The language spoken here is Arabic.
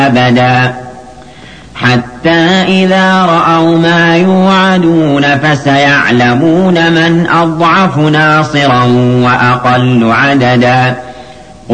أبدا حتى إذا رأوا ما يوعدون فسيعلمون من أضعف ناصرا وأقل عددا